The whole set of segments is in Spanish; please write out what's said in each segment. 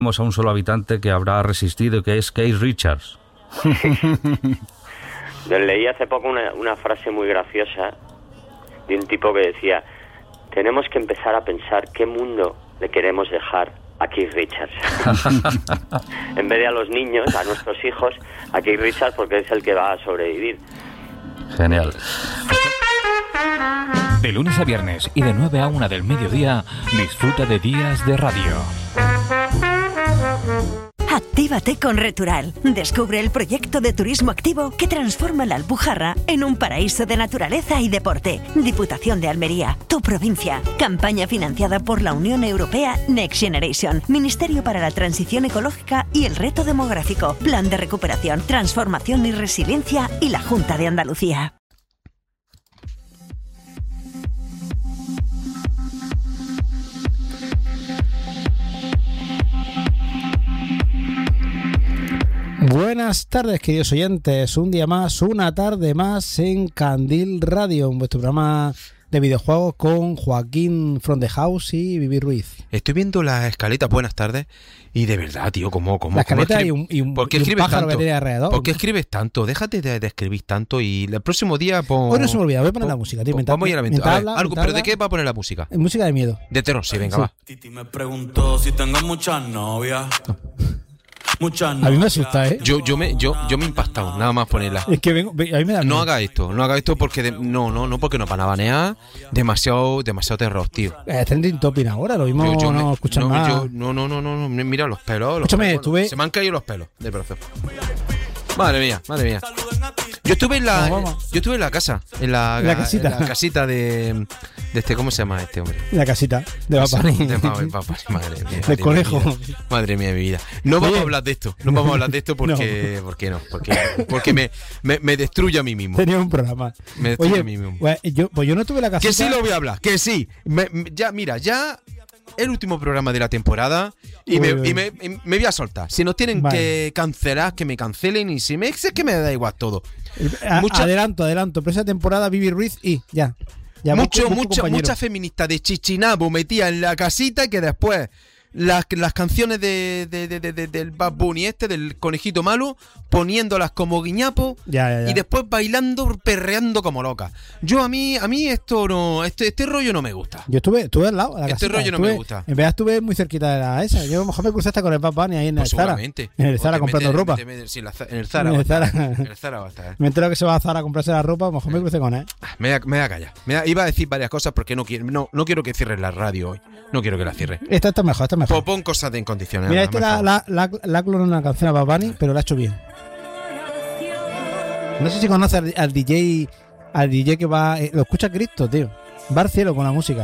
a un solo habitante que habrá resistido, que es Keith Richards. Leí hace poco una frase muy graciosa de un tipo que decía: tenemos que empezar a pensar qué mundo le queremos dejar a Keith Richards. En vez de a los niños, a nuestros hijos, a Keith Richards, porque es el que va a sobrevivir. Genial. De lunes a viernes y de 9 a 1 del mediodía, disfruta de Días de Radio. Actívate con Retural. Descubre el proyecto de turismo activo que transforma la Alpujarra en un paraíso de naturaleza y deporte. Diputación de Almería, tu provincia. Campaña financiada por la Unión Europea Next Generation, Ministerio para la Transición Ecológica y el Reto Demográfico, Plan de Recuperación, Transformación y Resiliencia y la Junta de Andalucía. Buenas tardes, queridos oyentes. Un día más, una tarde más en Candil Radio, en vuestro programa de videojuegos con Joaquín from the House y Vivi Ruiz. Estoy viendo las escaletas, buenas tardes, y de verdad, tío, ¿cómo la escaleta y un pájaro que tiene alrededor. ¿Por qué escribes tanto? Déjate de escribir tanto y el próximo día Hoy no se me olvida, voy a poner la música, tío. Vamos a ir a ver, algo, pero ¿de qué va a poner la música? Música de miedo. De terror, sí, venga, va. Titi me preguntó si tengo muchas novias. A mí me asusta, ¿eh? Yo me he impactado, nada más ponerla. Es que a mí me da miedo. No haga esto porque no, porque nos van a banear. Demasiado terror, tío. Es trending topic ahora, lo mismo no escuchan nada. No, mira los pelos. Escúchame, se me han caído los pelos del proceso. Madre mía. Yo estuve en la casa, en la casita de este, ¿cómo se llama este hombre? La casita de Papá. Madre mía. El conejo. Madre mía, mi vida. No vamos a hablar de esto porque me destruye a mí mismo. Tenía un programa. Me destruye a mí mismo. Yo no tuve la casita. Que sí lo voy a hablar, que sí. Ya el último programa de la temporada y me voy a soltar. Si nos tienen que cancelar, que me cancelen, y si es que me da igual todo. Adelanto, pero esa temporada Vivi Ruiz y ya mucha feminista de Chichinabo metía en la casita, que después las canciones del Bad Bunny del conejito malo, poniéndolas como guiñapo y después bailando, perreando como loca. A mí esto no, este rollo no me gusta. Yo estuve al lado de la casita. Rollo no me gusta. En verdad estuve muy cerquita de esa. Yo a lo mejor me crucé hasta con el Bad Bunny ahí en el Zara. En el Zara comprando ropa. En el Zara. En el Zara va a estar. Me entero que se va a Zara a comprarse la ropa, a lo mejor me crucé con él. Me voy a callar. Iba a decir varias cosas porque no quiero que cierres la radio hoy. No quiero que la cierres. Esta está mejor. Pon cosas de en condiciones. Mira, la clonó una canción a Bad Bunny, pero la ha hecho bien. No sé si conoces al DJ que va... lo escucha Cristo, tío. Va al cielo con la música.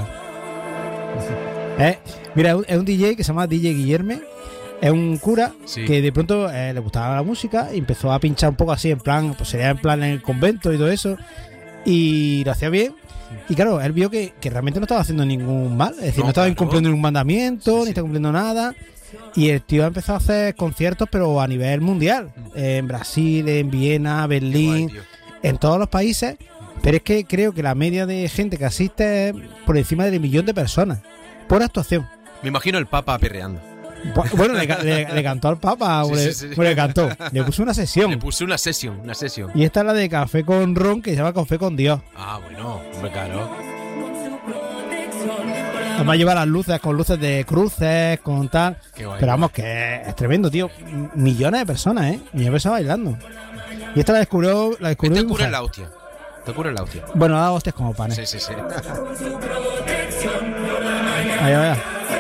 Mira, es un DJ que se llama DJ Guillerme. Es un cura que de pronto le gustaba la música y empezó a pinchar un poco así, en plan, pues sería en plan en el convento y todo eso. Y lo hacía bien. Y claro, él vio que realmente no estaba haciendo ningún mal. Es decir, no estaba incumpliendo ningún mandamiento, ni estaba cumpliendo nada. Y el tío empezó a hacer conciertos, pero a nivel mundial. En Brasil, en Viena, Berlín, en todos los países. Pero es que creo que la media de gente que asiste es por encima del 1 millón de personas. Por actuación. Me imagino el Papa perreando. Bueno, le cantó al Papa. Le cantó. Le puso una sesión. Una sesión. Y esta es la de Café con Ron, que se llama Café con Dios. Ah, bueno, hombre, claro. Además lleva las luces con luces de cruces, con tal. Pero vamos, que es tremendo, tío. Millones de personas, millones de personas bailando. Y esta la descubrió Te cura la hostia. Bueno, da hostias como panes. Sí. Ahí.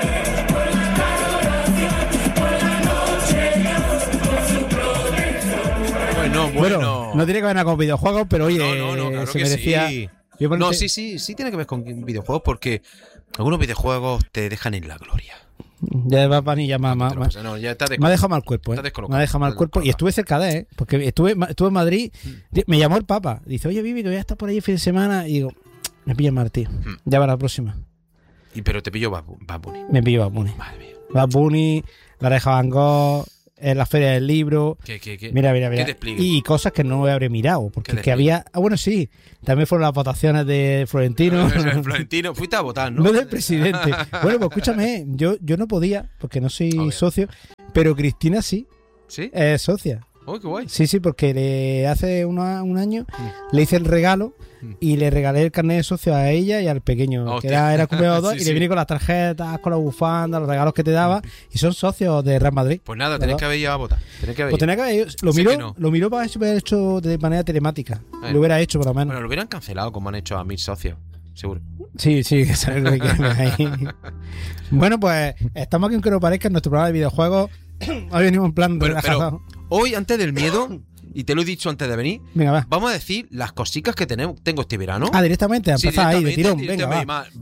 Bueno, no tiene que ver nada con videojuegos, pero oye, claro se merecía. Sí. Sí tiene que ver con videojuegos, porque algunos videojuegos te dejan en la gloria. Ya va Pani, ya me ha dejado mal cuerpo, Me ha dejado mal cuerpo y estuve cerca de él, porque estuve en Madrid. Me llamó el Papa, dice, oye Vivi, que voy a estar por ahí el fin de semana, y digo, me pilla mal, tío. Ya va la próxima. Pero te pilló Bad Bunny. Me pilló Bad Bunny. Madre mía. Bad Bunny, La Oreja Van Gogh, en la feria del libro. ¿Qué? Mira. ¿Qué te explico? Y cosas que no habré mirado, porque es que había... bueno, sí, también fueron las votaciones de Florentino. Florentino, fuiste a votar, ¿no? No del presidente. Bueno, pues escúchame, yo no podía, porque no soy socio, pero Cristina sí. ¿Sí? Es socia. Oh, qué guay. Sí, porque hace un año le hice el regalo y le regalé el carnet de socio a ella y al pequeño, que era cumpleaños 2, y le vine con las tarjetas, con la bufanda, los regalos que te daba, y son socios de Real Madrid. Pues nada, tenés que haber ido a votar. Pues tenés que haber ido. Lo miró para ver si hubiera hecho de manera telemática. Lo hubiera hecho, por lo menos. Bueno, lo hubieran cancelado como han hecho a mis socios, seguro. Sí, que sale lo que quieren ahí. Bueno, pues estamos aquí, aunque no parezca, en nuestro programa de videojuegos. Hoy venimos en plan relajado. Hoy, antes del miedo, y te lo he dicho antes de venir, venga, va. Vamos a decir las cositas que tengo este verano. Directamente, empezar ahí, de tirón. Venga,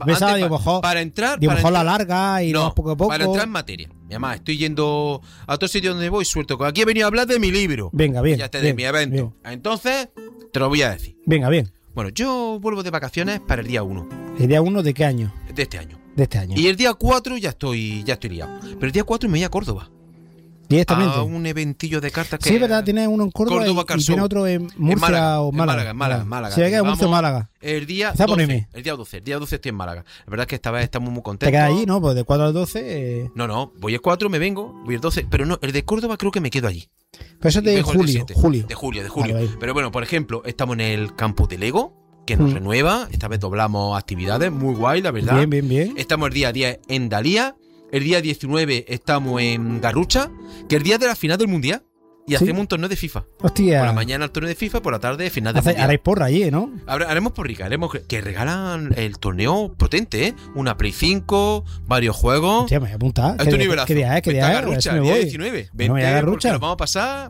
va. Para entrar... Dibujó la larga y no, poco a poco. Para entrar en materia. Y además, estoy yendo a todo sitio donde voy, suelto. Aquí he venido a hablar de mi libro. Venga, bien. Ya de mi evento. Bien. Entonces, te lo voy a decir. Venga, bien. Bueno, yo vuelvo de vacaciones para el día 1. ¿El día 1 de qué año? De este año. Y el día 4 ya estoy liado. Pero el día 4 me voy a Córdoba. Directamente. A un eventillo de cartas que... Sí, verdad, tiene uno en Córdoba y tiene otro en Murcia o Málaga. Málaga. Si hay que Murcia o Málaga. El día 12. El día 12 estoy en Málaga. La verdad es que esta vez estamos muy contentos. ¿Te quedas allí, no? Pues de 4 al 12... No, voy el 4, me vengo, voy el 12, pero no, el de Córdoba creo que me quedo allí. Pero eso es de julio. De julio. Vale. Pero bueno, por ejemplo, estamos en el campus de Lego, que nos renueva. Esta vez doblamos actividades, muy guay, la verdad. Bien. Estamos el día 10 en Dalía. El día 19 estamos en Garrucha, que es el día de la final del Mundial. Y hacemos un torneo de FIFA. Hostia. Por la mañana el torneo de FIFA, por la tarde final del Mundial. Haréis porra allí, ¿no? Haremos porrica, que regalan el torneo potente, ¿eh? Una Play 5, varios juegos. Hostia, me voy a apuntar. ¿Qué nivelazo? ¿Qué día es? Garrucha, el día 19. No me voy a Garrucha. Lo vamos a pasar.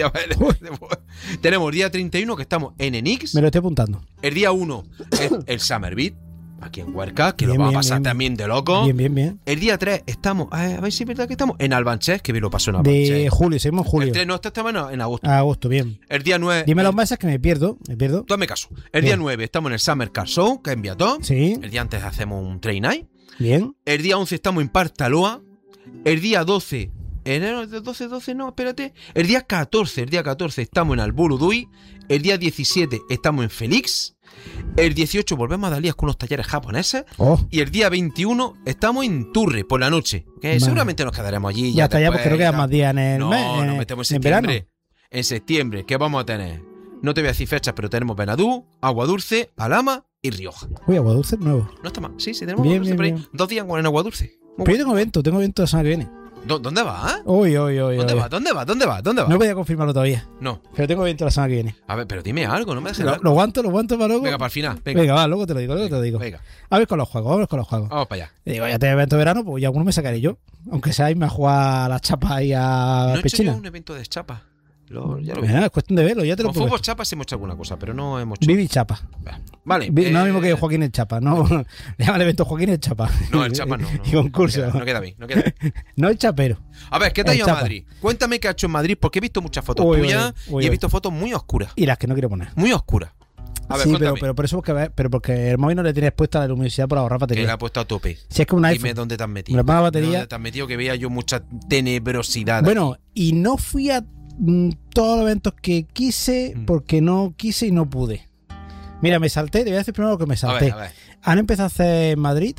Tenemos el día 31 que estamos en Enix. Me lo estoy apuntando. El día 1 es el Summer Beat. Aquí en Huerca, que lo vamos a pasar también de loco. Bien. El día 3 estamos, a ver si es verdad que estamos en Albanchés, que bien lo pasó en Albanchés. De julio, seguimos en julio. El 3 no, estamos en agosto. Agosto, bien. El día 9... Dime los meses que me pierdo. Tú hazme caso. El día 9 estamos en el Summer Car Show, que es en Viató. Sí. El día antes hacemos un Train Night. Bien. El día 11 estamos en Partaloa. El día 12... Enero 12, no, espérate. El día 14 estamos en Alburuduy. El día 17 estamos en Félix. El 18 volvemos a Dalías con unos talleres japoneses. Y el día 21 estamos en Turre por la noche. Que seguramente nos quedaremos allí. Ya hasta allá porque no quedan más días en el mes. No, nos metemos en septiembre. En septiembre, ¿qué vamos a tener? No te voy a decir fechas, pero tenemos Benadú, Agua Dulce, Alhama y Rioja. Uy, Agua Dulce nuevo. No está mal. Sí, tenemos Agua Dulce por ahí. 2 días en Agua Dulce. Pero yo tengo evento la semana que viene. ¿Dónde vas? Uy. ¿Dónde vas? No voy a confirmarlo todavía. No. Pero tengo evento la semana que viene. A ver, pero dime algo, no me dejes. Lo aguanto para luego. Venga, para el final. Venga, va, luego te lo digo. Venga. A ver con los juegos, Vamos para allá. Y digo, ya tengo evento de verano, pues ya alguno me sacaré yo. Aunque sea irme a jugar a las chapas y a no piscina. No he hecho un evento de chapas. Ya lo es cuestión de verlo, ya te lo puedo. Con fútbol chapas hemos hecho alguna cosa, pero no hemos hecho. Vivi Chapa. Vale. No es lo mismo que Joaquín el Chapa, no. Le llama el evento Joaquín el Chapa. No, el Chapa no. Y concurso. No queda bien. No el chapero. A ver, ¿qué te ha ido a Madrid? Cuéntame qué ha hecho en Madrid, porque he visto muchas fotos tuyas y he visto fotos muy oscuras. Y las que no quiero poner. Muy oscuras. A ver, sí, pero por eso porque el móvil no le tienes puesta la luminosidad por ahorrar batería. Que la ha puesto a tope. Si es que un iPhone. Dime dónde te has metido. Me la batería. ¿Dónde te has metido? Que veía yo mucha tenebrosidad. Bueno, y no fui a todos los eventos que quise porque no quise y no pude. Mira, me salté, te voy a decir primero lo que me salté. A ver. Han empezado a hacer en Madrid,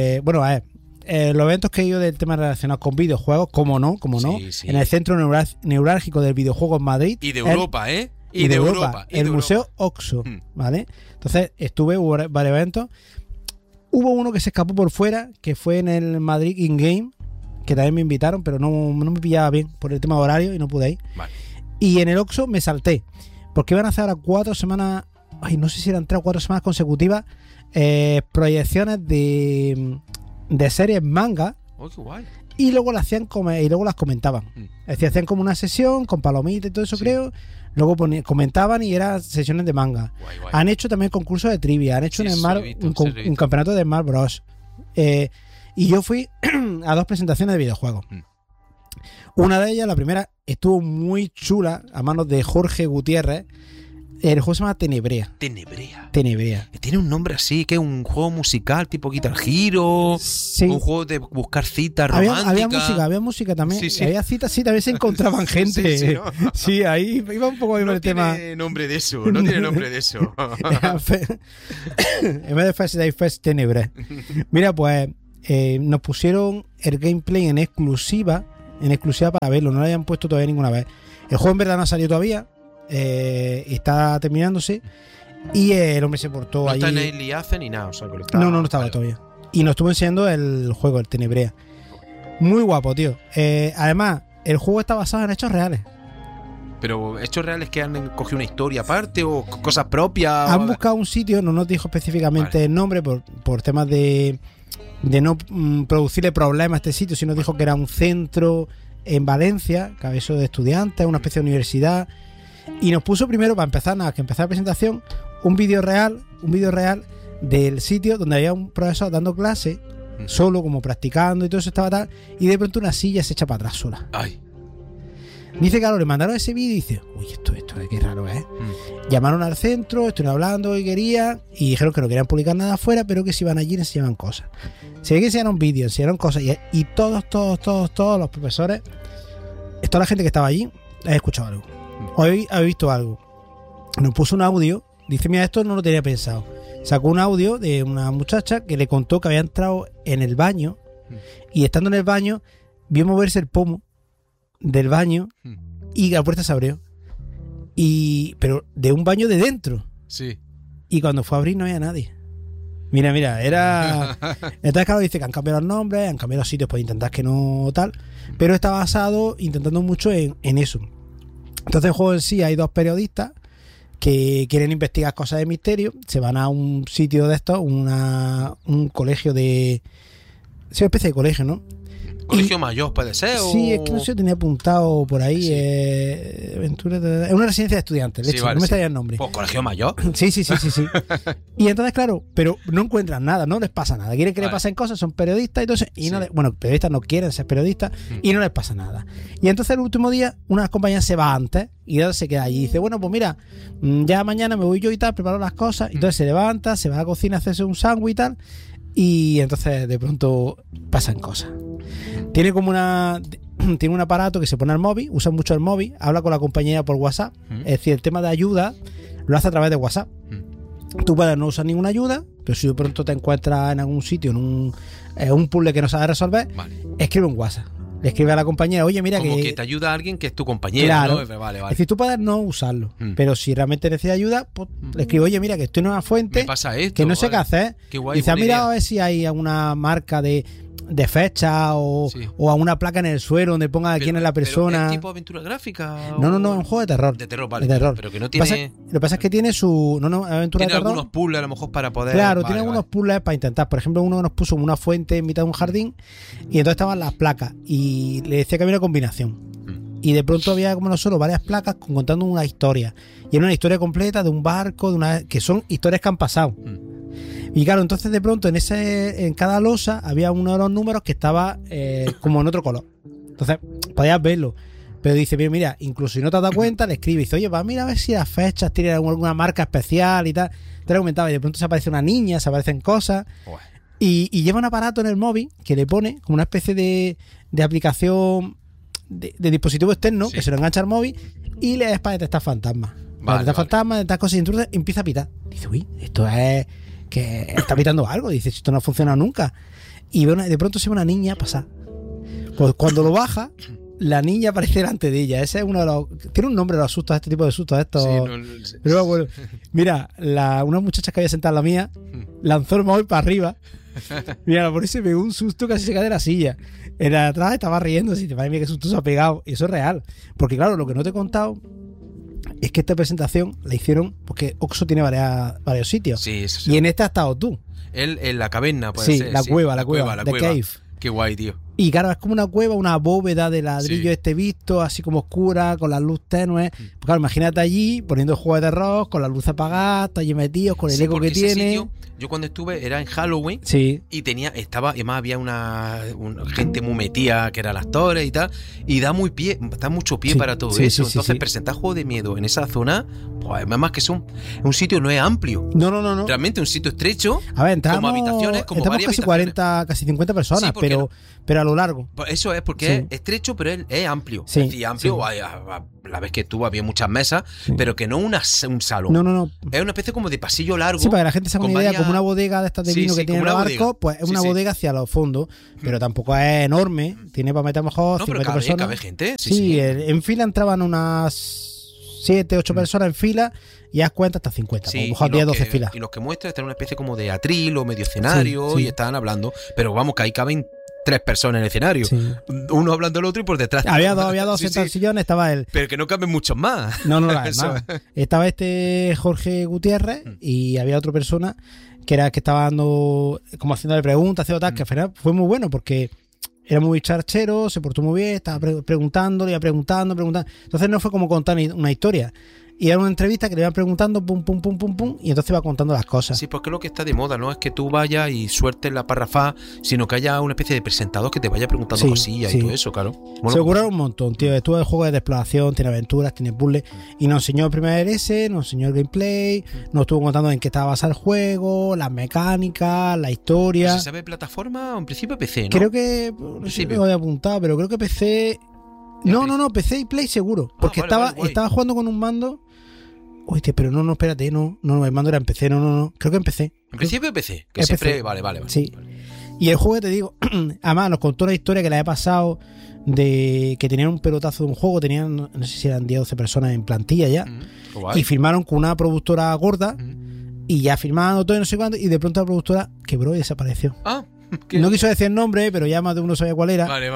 los eventos que he ido del tema relacionados con videojuegos, como no, sí. En el centro neurálgico del videojuego en Madrid. Y de Europa, Y de Europa. El Museo Oxo, ¿vale? Entonces hubo varios eventos. Hubo uno que se escapó por fuera, que fue en el Madrid In-Game, que también me invitaron, pero no me pillaba bien por el tema de horario y no pude ir. Vale. Y en el Oxo me salté, porque iban a hacer ahora 4 semanas, no sé si eran 3 o 4 semanas consecutivas, proyecciones de series manga. Oh, qué guay. Y luego las comentaban. Es decir, hacían como una sesión con palomitas y todo eso, creo. Luego comentaban y eran sesiones de manga. Guay. Han hecho también concursos de trivia. Han hecho un campeonato de Smash Bros. Y yo fui a 2 presentaciones de videojuegos. Una de ellas, la primera, estuvo muy chula, a manos de Jorge Gutiérrez, El juego se llama Tenebrea. Tenebrea. Tiene un nombre así, que es un juego musical tipo Guitar Hero. Sí. Un juego de buscar citas románticas. Había música también. Sí. Había citas, sí, también se encontraban gente. Sí, ¿no? Sí, ahí iba un poco el tema. No tiene nombre de eso. En vez de First Day First Tenebrea. Mira, pues nos pusieron el gameplay en exclusiva para verlo. No lo habían puesto todavía ninguna vez. El juego en verdad no ha salido todavía. Está terminándose. Y el hombre se portó allí. No está en Early Access ni nada. O sea, no estaba todavía. Y nos estuvo enseñando el juego, el Tenebrea. Muy guapo, tío. Además, el juego está basado en hechos reales. Pero hechos reales que han cogido una historia aparte o cosas propias. Han buscado un sitio, no nos dijo específicamente el nombre por temas de no producirle problemas a este sitio, sino dijo que era un centro en Valencia, cabezo de estudiantes, una especie de universidad. Y nos puso primero, para empezar, nada que empezar la presentación, un vídeo real del sitio donde había un profesor dando clase, solo como practicando y todo eso estaba tal, y de pronto una silla se echa para atrás sola. Ay. Dice que le mandaron ese vídeo y dice, uy, esto qué raro es. Llamaron al centro, estuvieron hablando y querían, y dijeron que no querían publicar nada afuera, pero que si iban allí enseñaban cosas. Se ve que enseñaron vídeos, enseñaron cosas, y todos los profesores, toda la gente que estaba allí, ha escuchado algo. Hoy ha visto algo. Nos puso un audio. Dice, mira, esto no lo tenía pensado. Sacó un audio de una muchacha que le contó que había entrado en el baño y estando en el baño vio moverse el pomo del baño y la puerta se abrió. Pero de un baño de dentro. Sí. Y cuando fue a abrir no había nadie. Mira, era... Entonces, claro, dice que han cambiado los nombres, han cambiado los sitios para intentar que no tal, pero está basado intentando mucho en eso. Entonces el juego en sí hay dos periodistas que quieren investigar cosas de misterio, se van a un sitio de estos, un colegio de... Es una especie de colegio, ¿no? Colegio mayor puede ser. Sí, es que no sé, tenía apuntado por ahí. Sí. Es una residencia de estudiantes, de hecho, no me está el nombre. Pues colegio mayor. Sí. Y entonces, claro, pero no encuentran nada, no les pasa nada. Quieren que les pasen cosas, son periodistas, entonces, periodistas no quieren ser periodistas y no les pasa nada. Y entonces el último día, una compañía se va antes y entonces se queda allí y dice, bueno, pues mira, ya mañana me voy yo y tal, preparo las cosas. Y entonces se levanta, se va a la cocina a hacerse un sándwich y tal. Y entonces de pronto pasan cosas. Tiene como tiene un aparato que se pone al móvil, usa mucho el móvil, habla con la compañía por WhatsApp. Es decir, el tema de ayuda lo hace a través de WhatsApp. Tú puedes no usar ninguna ayuda, pero si de pronto te encuentras en algún sitio, en un puzzle que no sabes resolver, escribe un WhatsApp. Le escribe a la compañía, oye, mira como que te ayuda a alguien que es tu compañero, claro, ¿no? Vale. Es decir, tú puedes no usarlo, pero si realmente necesitas ayuda, pues le escribe, oye, mira, que estoy en una fuente, me pasa esto, que no sé qué hacer. Qué guay, dice, mira a ver si hay alguna marca de fecha o a una placa en el suelo donde ponga quién es la persona. ¿Pero es tipo aventura gráfica? No, es un juego de terror. De terror, vale. De terror. Pero que no tiene... Lo que pasa es que tiene su... aventura de terror. Tiene algunos puzzles a lo mejor para poder... Claro, tiene algunos puzzles para intentar. Por ejemplo, uno que nos puso una fuente en mitad de un jardín y entonces estaban las placas y le decía que había una combinación. Y de pronto había como no solo varias placas contando una historia. Y era una historia completa de un barco, que son historias que han pasado. Y claro, entonces de pronto en cada losa había uno de los números que estaba como en otro color. Entonces podías verlo. Pero dice, mira, incluso si no te has dado cuenta, le escribe y dice, oye, va, mira a ver si las fechas tienen alguna marca especial y tal. Te lo comentaba, y de pronto se aparece una niña, se aparecen cosas. Y lleva un aparato en el móvil que le pone como una especie de aplicación de dispositivo externo que se lo engancha al móvil y le es para detectar fantasmas. Para detectar fantasmas, detectar cosas, y entonces empieza a pitar. Dice, uy, esto es que está pitando algo. Dice, esto no ha funcionado nunca. Y de pronto se ve una niña pasar. Pues cuando lo baja, la niña aparece delante de ella. Ese es uno de los... Tiene un nombre los sustos, este tipo de sustos. Estos. Sí, pero bueno, mira, una muchacha que había sentado la mía lanzó el móvil para arriba. Mira, por eso se pegó un susto, casi se cae de la silla. En atrás estaba riendo, así, madre mía, qué susto se ha pegado. Y eso es real. Porque claro, lo que no te he contado es que esta presentación la hicieron porque Oxo tiene varios sitios. Sí. Y en esta has estado tú. Él en la caverna, puede ser. Sí, la cueva, The Cave. Qué guay, tío. Y claro, es como una cueva, una bóveda de ladrillo visto, así como oscura, con la luz tenue. Pues claro, imagínate allí poniendo juegos de terror, con la luz apagada, está allí metidos, con el eco que tiene. Sitio, yo cuando estuve era en Halloween y además había una gente muy metida que eran actores y tal, y da mucho pie para todo eso. Entonces presentar juegos de miedo en esa zona, pues además que es un sitio no es amplio. No. Realmente un sitio estrecho, a ver, entramos, como habitaciones, como varias casi habitaciones. 40, casi 50 personas, pero a lo largo. Eso es porque es estrecho, pero es amplio. Sí, es decir, amplio, la vez que estuvo había muchas mesas, pero que no un salón. No. Es una especie como de pasillo largo. Sí, para que la gente se haga una idea, como una bodega de estas de vino que tiene en los barcos, pues es una bodega hacia los fondos, pero tampoco es enorme, tiene para meter mejor 50 personas. Cabe gente. Sí. En fila entraban unas 7, 8 personas en fila y haz cuenta hasta 50, a lo mejor 10, 12 filas. Y los que muestran están en una especie como de atril o medio escenario y están hablando, pero vamos, que ahí caben 3 personas en el escenario, uno hablando al otro y por detrás había dos sentados en el sillón, estaba él, pero que no caben muchos más. No, estaba Jorge Gutiérrez y había otra persona que estaba dando, como haciéndole preguntas, haciendo tal, que al final fue muy bueno porque era muy charchero, se portó muy bien, estaba preguntando. Entonces no fue como contar una historia. Y era una entrevista que le iban preguntando, pum, y entonces iba contando las cosas. Sí, porque es lo que está de moda, no es que tú vayas y sueltes la parrafá, sino que haya una especie de presentador que te vaya preguntando cosillas y todo eso, claro. Bueno, se ocurrieron un montón, tío. Estuvo el juego de exploración, tiene aventuras, tiene puzzles, y nos enseñó el primer LS, nos enseñó el gameplay, nos estuvo contando en qué estaba basado el juego, las mecánicas, la historia. ¿Se sabe plataforma? En principio PC, ¿no? Creo que, no sé si me voy a apuntar, pero creo que PC... No, PC y Play seguro, porque estaba jugando con un mando. Oye, pero no, espérate, no, el mando era en PC, no, creo que en PC. En principio PC, que siempre, PC. Vale. Sí. Y el juego, te digo, además nos contó una historia que le había pasado de que tenían un pelotazo de un juego, tenían, no sé si eran 10 o 12 personas en plantilla ya, y firmaron con una productora gorda, y ya firmaron todo y no sé cuánto, y de pronto la productora quebró y desapareció. No quiso decir el nombre, pero ya más de uno sabía cuál era. Vale.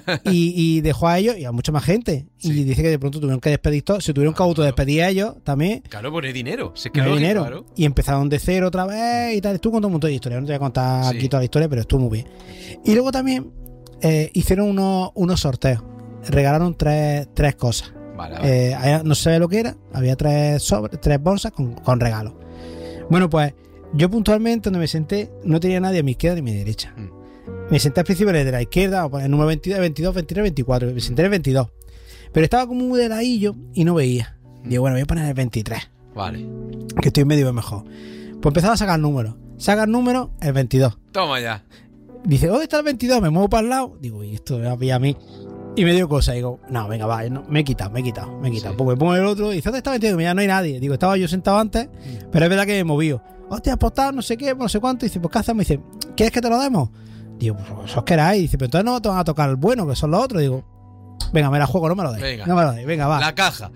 Y dejó a ellos y a mucha más gente. Sí. Y dice que de pronto tuvieron que despedir todos. Se tuvieron que autodespedir a ellos también. Claro, poner dinero. Dinero. Claro. Y empezaron de cero otra vez y tal. Estuvo contando un montón de historias. No te voy a contar aquí toda la historia, pero estuvo muy bien. Y luego también hicieron unos sorteos. Regalaron tres cosas. Vale. No se sabe lo que era. Había 3 bolsas con regalos. Bueno, pues yo puntualmente donde me senté no tenía nadie a mi izquierda ni a mi derecha. Me senté al principio de la izquierda, el número 22, 22, 23, 24. Me senté en el 22. Pero estaba como muy de ladillo y no veía. Digo, bueno, voy a poner el 23. Vale. Que estoy medio mejor. Pues empezaba a sacar números. Saca el número, el 22. Toma ya. Dice, ¿dónde está el 22? Me muevo para el lado. Digo, y esto me va a pillar a mí. Y me dio cosa. Digo, no, venga, va. No, me he quitado. Sí. Pues me pongo el otro. Y dice, ¿dónde está el 22? Mira, no hay nadie. Digo, estaba yo sentado antes, pero es verdad que me he movido. Hostia, apostar, no sé qué, no sé cuánto. Y dice, pues ¿qué hacemos? Y dice, ¿quieres que te lo demos? Digo, pues os queráis. Dice, pero entonces no te van a tocar el bueno, que son los otros. Digo, venga, me la juego, no me lo deis. No me lo deis, venga, va. La caja.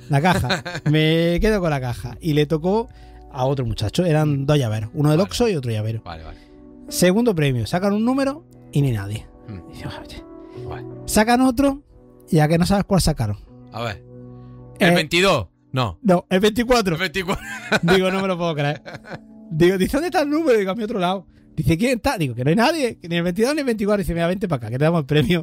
Me quedo con la caja. Y le tocó a otro muchacho. Eran 2 llaveros. Uno del Oxxo y otro llavero. Vale. Segundo premio. Sacan un número y ni nadie. Dice, sacan otro, ya que no sabes cuál sacaron. A ver. ¿El 22? No, el 24. El 24. Digo, no me lo puedo creer. Digo, dice, ¿dónde está el número? Digo, a mi otro lado. Dice, ¿quién está? Digo, que no hay nadie, ni el 22 ni el 24. Dice, mira, vente para acá, que te damos el premio.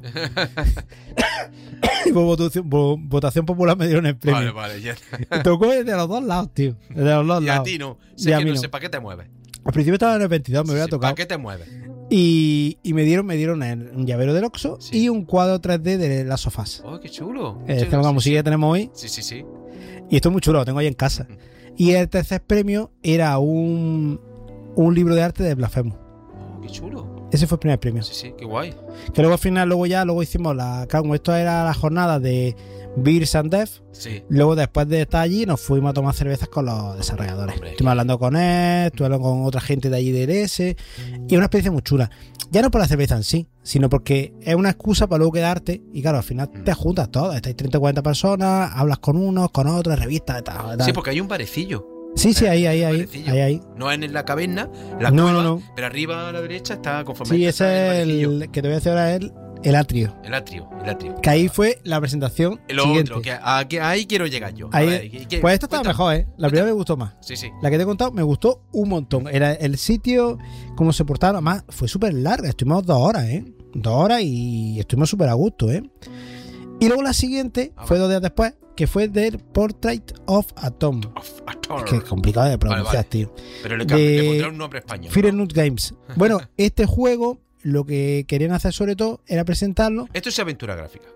Y por votación popular me dieron el premio. Vale, ya. Tocó desde los 2 lados, tío. Desde los 2 lados. Y a ti no. No sé, ¿para qué te mueves? Al principio estaba en el 22, me había tocado. ¿Para qué te mueves? Y me dieron un llavero del Oxxo y un cuadro 3D de las sofás. ¡Oh, qué chulo! La música que tenemos hoy. Sí. Y esto es muy chulo, lo tengo ahí en casa. Y el tercer premio era un libro de arte de Blasfemo. ¡Oh, qué chulo! Ese fue el primer premio. Sí, qué guay. Que luego al final, luego hicimos como esto era la jornada de Beers and Death. Sí. Luego, después de estar allí, nos fuimos a tomar cervezas con los desarrolladores. Estuvimos hablando con él, estuve hablando con otra gente de allí de LS. Y es una experiencia muy chula. Ya no por la cerveza en sí, sino porque es una excusa para luego quedarte. Y claro, al final te juntas todas. Estáis 30 o 40 personas, hablas con unos, con otros, revistas, tal. Sí, porque hay un barecillo. Sí, ahí. No en la caverna, la cueva, no. Pero arriba a la derecha está conforme. Sí, ese es el que te voy a decir ahora, es el atrio. El atrio. Que ahí fue la presentación siguiente. Otro, que ahí quiero llegar yo. Pues esta estaba mejor, La primera me gustó más. Sí. La que te he contado me gustó un montón. Era el sitio, cómo se portaron. Además, fue súper larga. Estuvimos 2 horas, 2 horas y estuvimos súper a gusto, ¿eh? Y luego la siguiente fue 2 días después, que fue del Portrait of a Tom. Es que es complicado de pronunciar, tío. Pero le pondré un nombre español. Fahrenheit Games. Bueno, este juego lo que querían hacer sobre todo era presentarlo. Esto es aventura gráfica.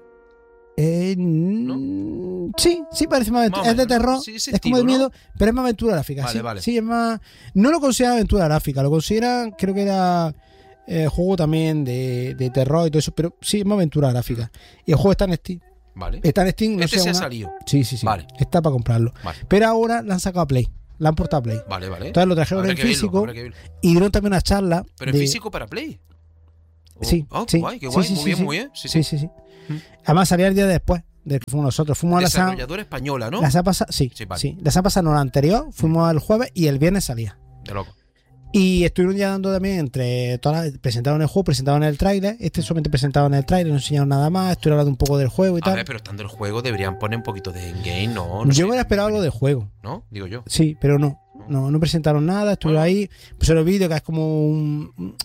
¿No? Sí, parece más aventura. Es de terror, sí, es como de miedo, ¿no? Pero es más aventura gráfica. Vale, sí, vale. Sí, es más. No lo consideran aventura gráfica, lo consideran, creo que era juego también de terror y todo eso, pero sí, es más aventura gráfica. Y el juego está en Steam. Vale. Está en Steam. No se ha salido. Sí. Vale. Está para comprarlo. Vale. Pero ahora la han sacado a Play. La han portado a Play. Vale. Entonces lo trajeron en físico y dieron también una charla. ¿Pero en físico para Play? Sí. Guay, qué guay. Muy bien. Sí. Además salía el día después de que fuimos nosotros. Fuimos a la desarrolladora española, ¿no? La semana pasada, sí. La semana pasada, no, la anterior, fuimos el jueves y el viernes salía. De loco. Y estuvieron ya dando también entre todas presentaron el juego, presentaron el tráiler. Solamente presentaron el tráiler, no enseñaron nada más. Estuvieron hablando un poco del juego y tal. A ver, pero estando el juego deberían poner un poquito de endgame, ¿no? Yo me hubiera esperado algo del juego. ¿No? Digo yo. Sí, pero no presentaron nada. Estuvieron ahí. Pusieron el vídeo que es como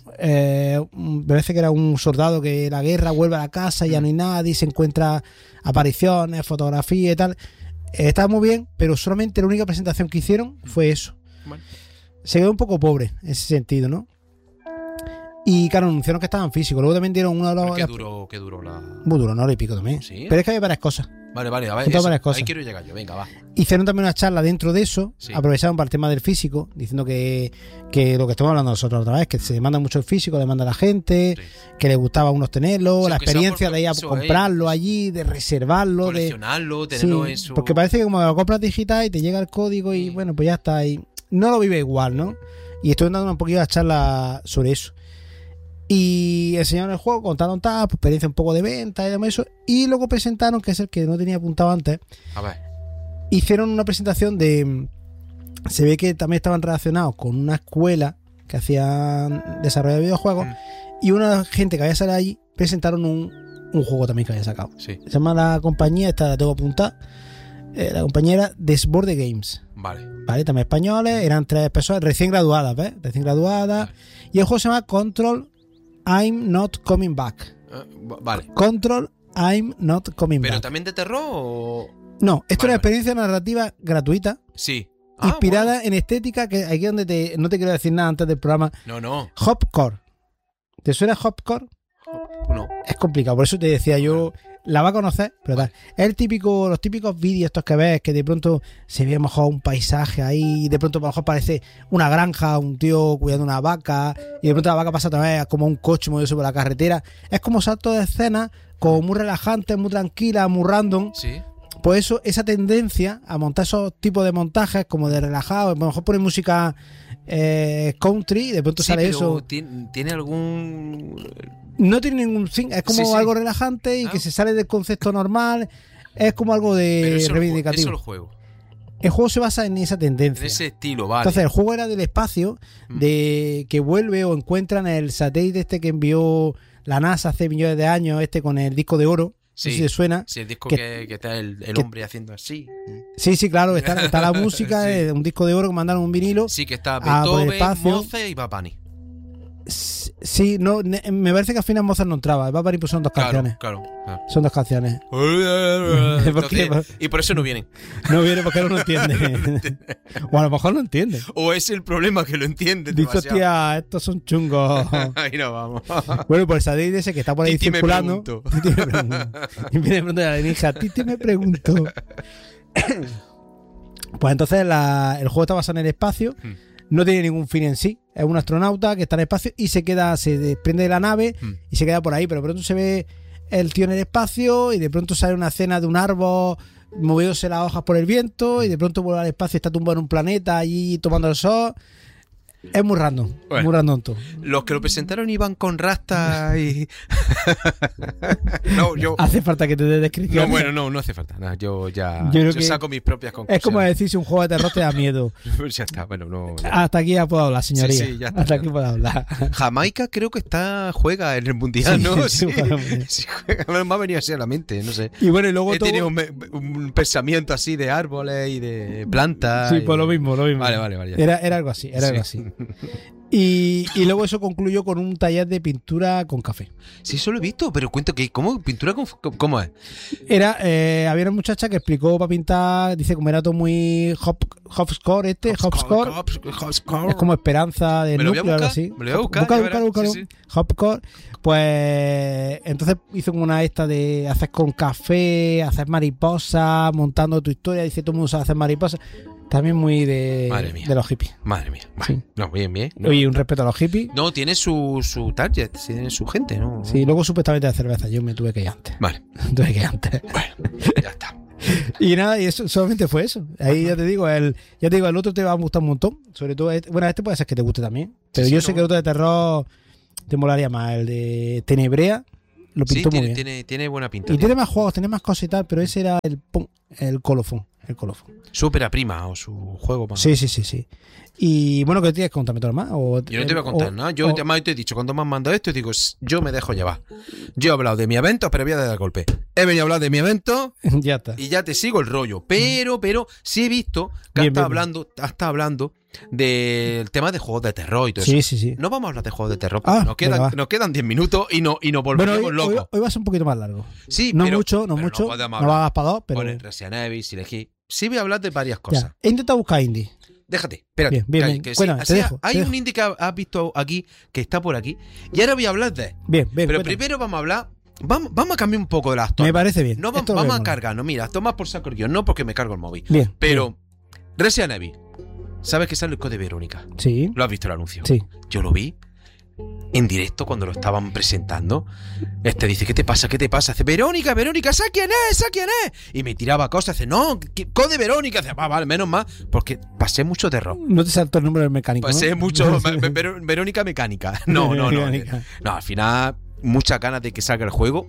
me parece que era un soldado que la guerra vuelve a la casa y ya no hay nadie, se encuentra apariciones, fotografía y tal. Estaba muy bien, pero solamente la única presentación que hicieron fue eso. Bueno. Se quedó un poco pobre en ese sentido, ¿no? Y claro, anunciaron que estaban físicos. Luego también dieron una de las... ¿Qué duró la...? Muy duro, 1 hora y pico también. ¿Sí? Pero es que había varias cosas. Vale, a ver, varias cosas. Ahí quiero llegar yo, venga, va. Hicieron también una charla dentro de eso, sí. Aprovecharon para el tema del físico, diciendo que lo que estamos hablando nosotros otra vez, que se demanda mucho el físico, demanda a la gente, sí. Que les gustaba a unos tenerlo, sí, la experiencia de ir a comprarlo allí, de reservarlo, coleccionarlo, tenerlo sí, en su... Porque parece que como lo compras digital y te llega el código y bueno, pues ya está ahí. No lo vive igual, ¿no? Y estoy dando un poquito de charla sobre eso. Y enseñaron el juego, contaron tal, experiencia un poco de venta y demás eso. Y luego presentaron, que es el que no tenía apuntado antes. A ver. Hicieron una presentación de... Se ve que también estaban relacionados con una escuela que hacían desarrollo de videojuegos. Y una gente que había salido allí presentaron un juego también que había sacado. Sí. Se llama la compañía, esta la tengo apuntada. La compañera Desborde Games. Vale, también españoles, eran 3 personas recién graduadas, ¿ves? Vale. Y el juego se llama Control I'm Not Coming Back. Vale. Control I'm Not Coming Back. ¿Pero también de terror o...? No, esto es una experiencia narrativa gratuita. Sí. Inspirada en estética, que aquí es donde no te quiero decir nada antes del programa. No. Hopcore. ¿Te suena Hopcore? No. Es complicado, por eso te decía yo... La va a conocer, pero tal. Es los típicos vídeos estos que ves, que de pronto se ve a lo mejor un paisaje ahí, y de pronto a lo mejor parece una granja, un tío cuidando una vaca, y de pronto la vaca pasa otra vez como un coche moviéndose por la carretera. Es como saltos de escena, como muy relajantes, muy tranquilas, muy random. Sí. Pues eso, esa tendencia a montar esos tipos de montajes, como de relajado, a lo mejor poner música country, y de pronto sale eso. ¿Tiene algún...? No tiene ningún fin, es como algo relajante y que se sale del concepto normal, es como algo de reivindicativo. Eso es el juego. El juego se basa en esa tendencia. En ese estilo, vale. Entonces el juego era del espacio, de que vuelve o encuentran el satélite este que envió la NASA hace millones de años, con el disco de oro. Sí, no sé si te suena. Sí, el disco que está el hombre haciendo así. Sí, claro, está la música, sí. Un disco de oro que mandaron un vinilo. Sí, que está Beethoven, Mozart y Bad Bunny. Sí, no, me parece que al final Mozart no entraba. El Bad Bunny pues son 2 canciones. Claro. Son 2 canciones. Entonces, y por eso no vienen. No vienen porque no lo entienden. O a lo mejor no entienden. O es el problema que lo entienden. Dice, hostia, estos son chungos. Ahí no vamos. Bueno, pues el satélite ese que está por ahí Titi circulando. Y viene de pronto la alienígena. Titi me pregunto. Pues entonces el juego está basado en el espacio. No tiene ningún fin en sí. Es un astronauta que está en el espacio y se desprende de la nave y se queda por ahí. Pero de pronto se ve el tío en el espacio y de pronto sale una escena de un árbol moviéndose las hojas por el viento y de pronto vuelve al espacio y está tumbado en un planeta allí tomando el sol. Es muy random, muy random todo. Los que lo presentaron iban con rasta y... ¿Hace falta que te dé descripción? No hace falta. Nada, yo saco mis propias conclusiones. Es como decir si un juego de terror te da miedo. Pues ya está, Hasta aquí ya puedo hablar, señoría. Sí, ya está. Hasta aquí puedo hablar. Jamaica creo que juega en el Mundial, ¿no? Sí, juega. Me ha venido así a la mente, no sé. Y bueno, y luego he tenido un pensamiento así de árboles y de plantas. Sí, pues lo mismo. Vale. Era algo así, algo así. Y luego eso concluyó con un taller de pintura con café. Sí, eso lo he visto, pero cuento que ¿cómo? ¿Pintura con cómo es? Era, había una muchacha que explicó para pintar, dice como era todo muy hopscore es como esperanza de núcleo, algo así. Me lo voy a buscar. Búscalo. Sí. Hopscore, pues entonces hizo como una esta de hacer con café, hacer mariposas, montando tu historia, dice todo el mundo sabe hacer mariposas. También muy de los hippies. Madre mía. Vale. Sí. No, bien. No. Oye, un respeto a los hippies. No, tiene su target, tiene su gente, ¿no? Sí, luego supuestamente de cerveza. Yo me tuve que ir antes. Vale. Bueno, ya está. Y nada, y eso solamente fue eso. Ahí ya te digo, el otro te va a gustar un montón. Sobre todo, este puede ser que te guste también. Pero yo sé que el otro de terror te molaría más. El de Tenebrea lo pintó muy bien. Tiene buena pinta. Y tiene más juegos, tiene más cosas y tal, pero ese era el colofón. Su ópera prima o su juego más. Sí. Y bueno, ¿qué tienes que contarme todo más? Yo no te voy a contar nada. Yo además te he dicho, cuando me han mandado esto, digo, yo me dejo llevar. Yo he hablado de mi evento, pero voy a dar golpe. He venido a hablar de mi evento ya está. Y ya te sigo el rollo. Pero sí he visto que has estado hablando del tema de juegos de terror y todo eso. Sí. No vamos a hablar de juegos de terror, porque nos quedan 10 minutos y nos volvemos locos. Hoy va a ser un poquito más largo. Sí, no pero, mucho. No hagas pagado, pero... Pone Resident Evil, Silent. Sí voy a hablar de varias cosas. Ya. He intentado buscar indie. Déjate, espérate. Bien. Bueno, te dejo. Hay un indie que has visto aquí, que está por aquí, y ahora voy a hablar de... Bien. Pero primero vamos a hablar... Vamos a cambiar un poco de las tomas. Me parece bien. No, vamos a cargarnos. Mira, tomas por saco el guión, no porque me cargo el móvil. Bien. Pero, Resident Evil. ¿Sabes que sale el Code Verónica? Sí. ¿Lo has visto el anuncio? Sí. Yo lo vi en directo cuando lo estaban presentando. Dice, ¿qué te pasa? Dice, Verónica, ¿sabes quién es? Y me tiraba cosas, dice, no, Code Verónica. Dice, vale, menos mal, porque pasé mucho terror. No te saltó el nombre del mecánico, pasé ¿no? mucho, Verónica Mecánica. No, al final, muchas ganas de que salga el juego.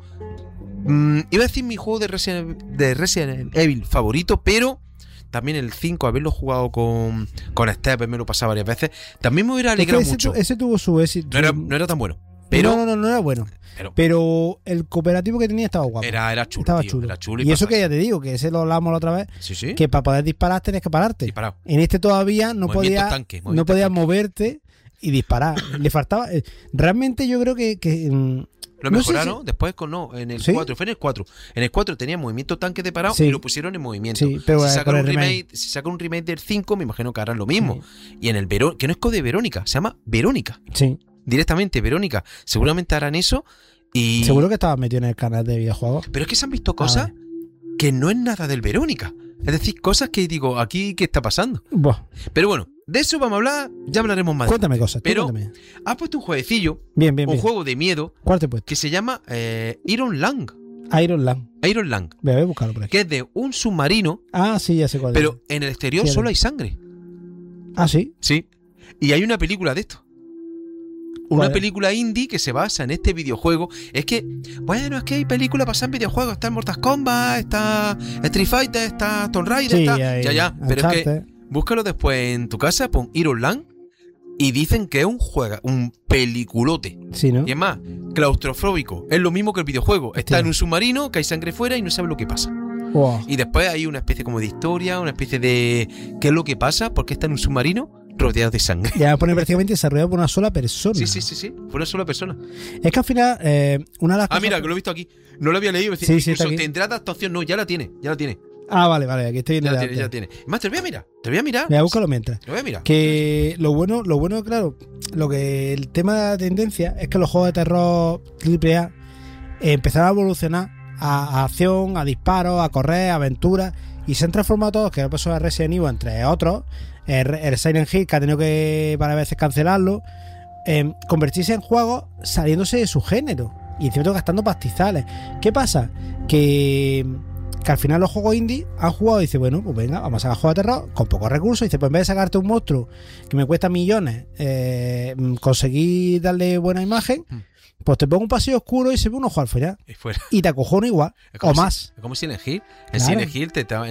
Iba a decir mi juego de Resident Evil favorito, pero también el 5, haberlo jugado con Step, me lo pasaba varias veces, también me hubiera alegrado mucho. Ese tuvo su éxito. No era tan bueno. Pero, no era bueno. Pero el cooperativo que tenía estaba guapo. Era chulo. Estaba tío, chulo. Era chulo. Y eso que ya te digo, que ese lo hablamos la otra vez. Sí. Que para poder disparar tenés que pararte. Disparado. En este todavía no podías moverte y disparar. Le faltaba. Realmente yo creo que lo mejoraron después en el 4. Fue en el 4. En el 4 tenía movimiento tanque de parado y lo pusieron en movimiento. Sí, pero si sacan un remake del 5, me imagino que harán lo mismo. Sí. Y en el que no es Code Verónica, se llama Verónica. Sí. Directamente Verónica. Seguramente harán eso y... Seguro que estabas metido en el canal de videojuegos. Pero es que se han visto cosas que no es nada del Verónica. Es decir, cosas que digo, aquí, ¿qué está pasando? Buah. Pero bueno, de eso vamos a hablar, ya hablaremos más. Cuéntame cosas. Pero has puesto un jueguecillo, un juego de miedo. ¿Cuál te he puesto? Que se llama Iron Lang. Iron Lang. Voy a buscarlo por aquí. Que es de un submarino. Ah, sí, ya sé cuál es. Pero en el exterior solo hay sangre. Ah, ¿sí? Sí. Y hay una película de esto. Una película indie que se basa en este videojuego. Es que hay películas basadas en videojuegos. Está Mortal Kombat, está Street Fighter, está Tomb Raider, está... Ya. Pero es que búscalo después en tu casa, pon Iron Lang y dicen que es un peliculote. Sí, ¿no? Y es más, claustrofóbico. Es lo mismo que el videojuego. Está en un submarino, que hay sangre fuera y no sabe lo que pasa. Wow. Y después hay una especie como de historia, una especie de... ¿Qué es lo que pasa? ¿Por qué está en un submarino? Rodeado de sangre. Ya pone prácticamente desarrollado por una sola persona. Sí. Por una sola persona. Es que al final, una de las cosas... mira, que lo he visto aquí. No lo había leído. Sí, incluso tendrá adaptación. No, ya la tiene. Ah, vale, aquí estoy viendo. Ya la tiene. Más, te lo voy a mirar. Voy a buscarlo mientras. Lo voy a mirar. Que lo bueno, claro, el tema de la tendencia es que los juegos de terror AAA empezaron a evolucionar a acción, a disparos, a correr, a aventuras, y se han transformado todos, que pasó a Resident Evil, entre otros, el Silent Hill, que ha tenido que varias veces cancelarlo, convertirse en juegos saliéndose de su género y encima gastando pastizales. ¿Qué pasa? Que al final los juegos indie han jugado y dice, bueno, pues venga, vamos a sacar juegos de terror con pocos recursos. Y dice, pues en vez de sacarte un monstruo que me cuesta millones, conseguir darle buena imagen, pues te pongo un pasillo oscuro y se ve un ojo al final. Y te acojono igual, o más. Es como Silent Hill. En Silent Hill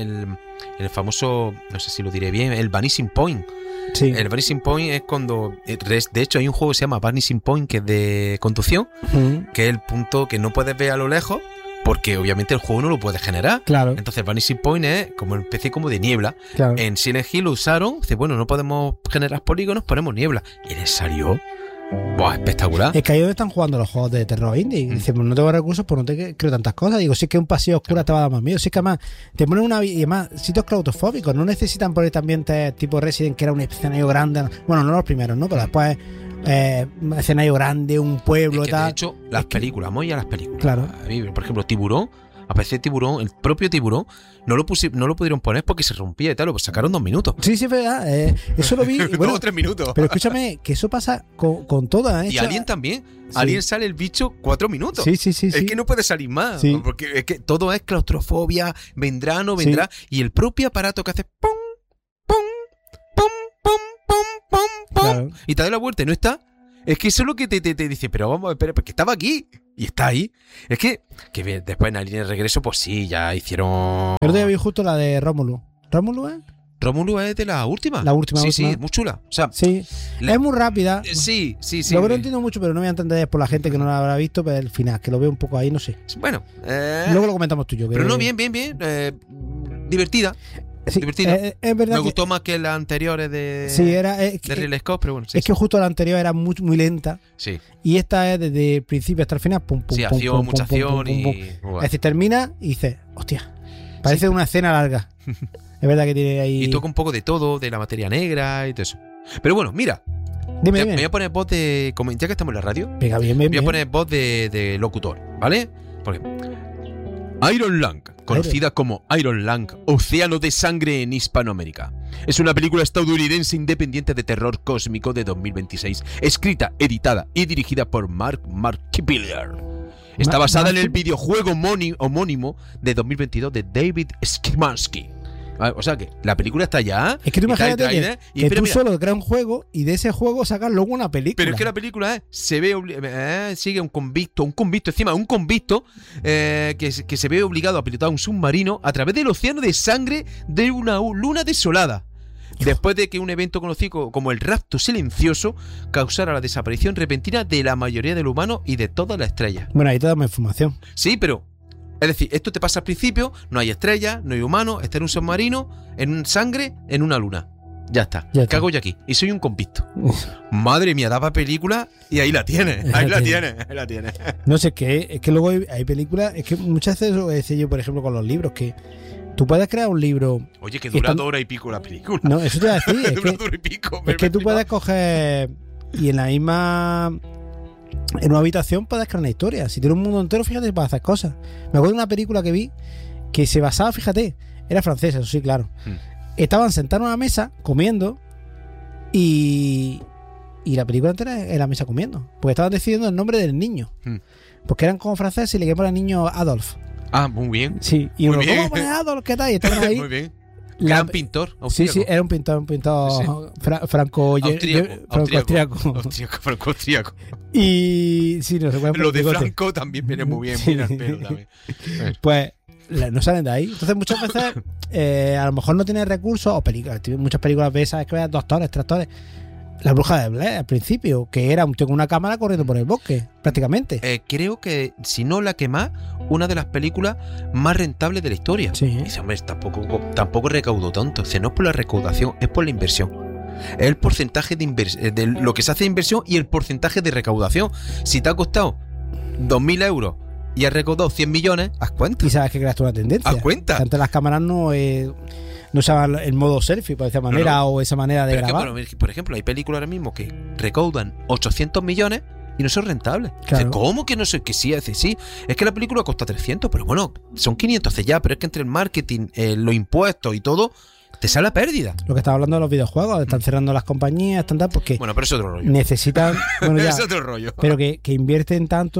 el famoso, no sé si lo diré bien, el Vanishing Point. Sí. El Vanishing Point es cuando... De hecho, hay un juego que se llama Vanishing Point, que es de conducción, que es el punto que no puedes ver a lo lejos, porque obviamente el juego no lo puede generar. Claro. Entonces Vanishing Point es como una especie como de niebla. Claro. En Silent Hill lo usaron, dice, bueno, no podemos generar polígonos, ponemos niebla. Y les salió espectacular. Es que ahí donde están jugando los juegos de terror indie. Y dicen, pues no tengo recursos, pues no te creo tantas cosas. Digo, si es que un pasillo oscuro te va a dar más miedo. Si es que además te ponen y además sitios claustrofóbicos. No necesitan poner ambientes tipo Resident, que era un escenario grande. Bueno, no los primeros, ¿no? Pero después un escenario grande, un pueblo y tal. De hecho, las películas, vamos a las películas. Claro. Por ejemplo, Tiburón. Aparece Tiburón, el propio Tiburón, no lo pudieron poner porque se rompía y tal, pues sacaron 2 minutos. Sí, es verdad. Eso lo vi. Y bueno, 2 o 3 minutos. Pero escúchame, que eso pasa con todas. Y Alien también. Sí. Alien sale el bicho 4 minutos. Sí. Es que no puede salir más. Sí. Porque es que todo es claustrofobia, vendrá, no vendrá. Sí. Y el propio aparato que hace pum, pum, pum, pum, pum, pum, pum. Claro. Y te da la vuelta y no está. Es que eso es lo que te dice, pero vamos, espera, porque estaba aquí. Y está ahí. Es que después en Alien Regreso, pues sí, ya hicieron... Pero te vi justo la de Rómulo. ¿Rómulo es? Rómulo es de la última. La última. Sí, es muy chula. O sea, sí. Es muy rápida. Sí. Lo que no entiendo mucho, pero no voy a entender por la gente que no la habrá visto, pero el final, que lo veo un poco ahí, no sé. Bueno. Luego lo comentamos tú y yo. Pero no, bien. Divertida. Sí, divertida. Es verdad. Me gustó más que las anteriores de Ridley Scott, pero bueno. Es que justo la anterior era muy, muy lenta. Sí. Y esta es desde el principio hasta el final. Pum, sí, acción, mucha acción y... Es decir, termina y dices, hostia, parece una escena larga. Es verdad que tiene ahí... Y toca un poco de todo, de la materia negra y todo eso. Pero bueno, mira. Dime. Me voy a poner voz de... Ya que estamos en la radio. Venga, bien. Voy a poner voz de locutor, ¿vale? Porque... Iron Lung, conocida como Iron Lung, Océano de Sangre en Hispanoamérica. Es una película estadounidense independiente de terror cósmico de 2026, escrita, editada y dirigida por Mark Kipilier. Está basada en el videojuego homónimo de 2022 de David Szymanski. O sea que la película está ya. Es que tú imagínate que tú solo creas un juego y de ese juego sacas luego una película. Pero es que la película sigue un convicto encima, un convicto que se ve obligado a pilotar un submarino a través del océano de sangre de una luna desolada. Después de que un evento conocido como el rapto silencioso causara la desaparición repentina de la mayoría del humano y de todas las estrellas. Bueno, ahí te damos información. Sí, pero... Es decir, esto te pasa al principio, no hay estrellas, no hay humanos, está en un submarino, en sangre, en una luna. Ya está. ¿Qué hago yo aquí? Y soy un convicto. Madre mía, daba película y ahí la tienes. Ahí la tienes. No sé, es que luego hay películas, es que muchas veces lo decía yo, por ejemplo, con los libros, que tú puedes crear un libro... Oye, que dura 2 horas y pico la película. No, eso te iba a decir. Dura 2 horas y pico. Es que tú puedes coger y en la misma... En una habitación puedes crear una historia. Si tienes un mundo entero, fíjate, puedes hacer cosas. Me acuerdo de una película que vi que se basaba, fíjate, era francesa, eso sí, claro. Estaban sentados en una mesa comiendo y la película entera era la mesa comiendo. Porque estaban decidiendo el nombre del niño. Porque eran como franceses y le quedaban al niño Adolf. Ah, muy bien. Sí, y uno, ¿cómo pones Adolf? ¿Qué tal? Y estaban ahí. Muy bien. Era un pintor austríaco. Sí, era un pintor sí. franco-austríaco. Y sí, no se puede. Lo de Franco también viene muy bien. Sí. También. Pues no salen de ahí. Entonces muchas veces a lo mejor no tienes recursos o películas. Muchas películas ves, sabes que veas 2 actores, 3 actores. La bruja de Blair al principio, que era un tío con una cámara corriendo por el bosque, prácticamente. Creo que, si no la que más, una de las películas más rentables de la historia. Sí. Y dice, hombre, tampoco recaudó tanto. Dice, no es por la recaudación, es por la inversión. Es el porcentaje de lo que se hace de inversión y el porcentaje de recaudación. Si te ha costado 2.000 euros y has recaudado 100 millones, haz cuenta. Y sabes que creaste una tendencia. Haz cuenta. Antes las cámaras no usaban el modo selfie, por esa manera, o esa manera de grabar. Por ejemplo, hay películas ahora mismo que recaudan 800 millones y no son rentables. Claro. Dice, ¿cómo que no sé? Que sí, dice, sí. Es que la película cuesta 300, pero bueno, son 500 ya, pero es que entre el marketing, los impuestos y todo, te sale la pérdida. Lo que estaba hablando de los videojuegos, están cerrando las compañías, están tal, porque bueno, pero es otro rollo. Necesitan, bueno, ya, es otro rollo. Pero que invierten tanto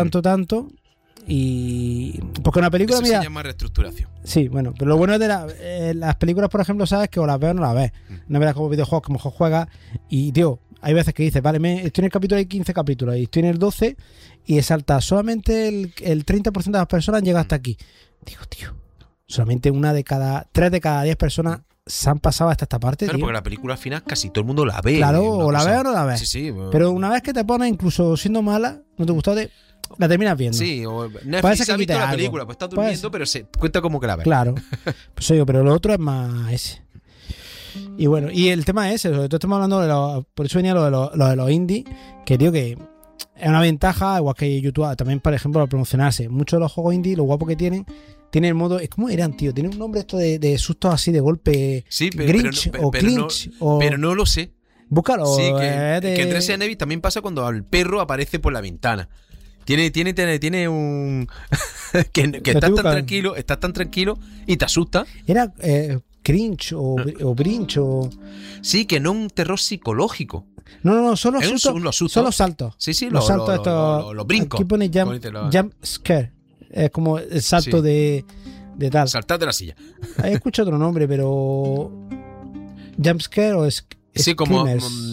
y porque una película, eso mira, se llama reestructuración. Sí, bueno, pero lo bueno de las películas, por ejemplo, sabes que o las ves o no las ves. No verás como videojuegos que mejor juegas y, tío, hay veces que dices, vale, estoy en el capítulo, hay 15 capítulos y estoy en el 12 y salta solamente el 30% de las personas llega hasta aquí. Digo, tío, solamente 3 de cada 10 personas se han pasado hasta esta parte. Claro, tío. porque la película al final casi todo el mundo la ve. Claro, o la ves o no la ves. Sí, pero una vez que te pones, incluso siendo mala, no te gustó, la terminas viendo. Sí, o Puede Netflix ser que ha visto quite la algo. película, pues está durmiendo, pero se cuenta como que la ves. Claro. Pues digo, pero lo otro es más ese. Y bueno, y el tema es ese, sobre todo estamos hablando de los, por eso venía lo de los indies, que digo que es una ventaja, igual que YouTube, también por ejemplo al promocionarse. Muchos de los juegos indie, lo guapo que tienen el modo, ¿cómo eran, tío? Tiene un nombre esto de sustos así de golpe, Sí, Grinch o Clinch o... Pero no lo sé. Búscalo. Sí, que en Resident Evil también pasa cuando el perro aparece por la ventana. Tiene un... que estás tan tranquilo y te asusta. Era Cringe o Brinch o... Sí, que no un terror psicológico. No, son los Es sustos. unos sustos. Son los saltos. Sí, los saltos estos. los brincos. Aquí pone jump scare. Es como el salto de tal. Saltar de la silla. He escuchado otro nombre, pero... Jump scare o Sí, como...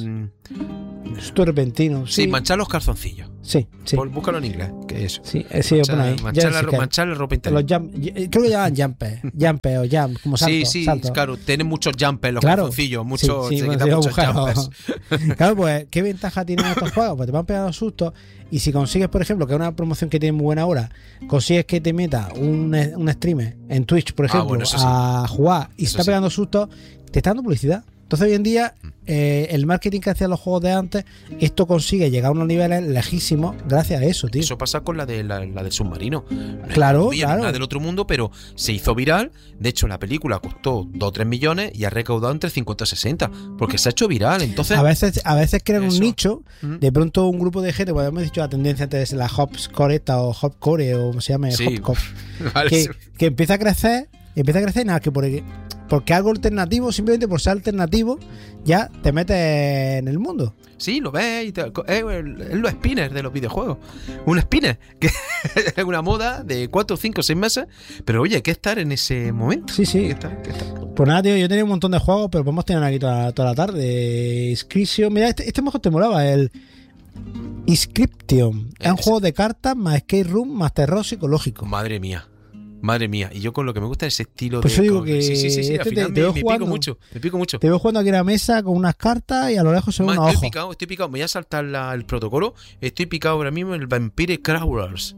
Susto repentino. Sí, manchar los calzoncillos. Sí. Búscalo en inglés, que es eso. Sí, lo pone ahí. Manchar la ropa interior. Creo que llaman jumper o jump, como salto. Sí, salto. Claro, tienen muchos jumpers los Claro. calzoncillos, muchos, Sí, se bueno, quitan sí, muchos jumpers. Claro, pues, ¿qué ventaja tienen estos juegos? Pues te van pegando sustos. Y si consigues, por ejemplo, que es una promoción que tiene muy buena hora, consigues que te meta un streamer en Twitch, por ejemplo, bueno, eso sí. a jugar y se está pegando sustos, te está dando publicidad. Entonces hoy en día el marketing que hacían los juegos de antes, esto consigue llegar a unos niveles lejísimos gracias a eso, tío. Eso pasa con la del submarino. Claro, No es nada del otro mundo, pero se hizo viral. De hecho, la película costó 2 o 3 millones y ha recaudado entre 50 y 60, porque se ha hecho viral. Entonces, a veces crean un nicho, Mm. de pronto un grupo de gente, pues hemos dicho la tendencia antes, la hopscore esta o hopcore o como se llama, Sí. hopcore, Vale, sí. que empieza a crecer nada, que porque algo alternativo, simplemente por ser alternativo, ya te metes en el mundo. Sí, lo ves. Es los spinners de los videojuegos. Un spinner, que es una moda de 4, 5, 6 meses. Pero oye, hay que estar en ese momento. Sí. Hay que estar. Pues nada, tío, yo tenía un montón de juegos, pero podemos tener aquí toda la tarde. Inscription, mira, este mejor te molaba, el Inscription. Es un juego de cartas más escape room más terror psicológico. Madre mía. Y yo con lo que me gusta es ese estilo pues de... yo digo que Sí, al final me pico jugando. mucho. Te veo jugando aquí en la mesa con unas cartas y a lo lejos se ve una hoja. Estoy picado. Me voy a saltar el protocolo. Estoy picado ahora mismo en el Vampire Crawlers.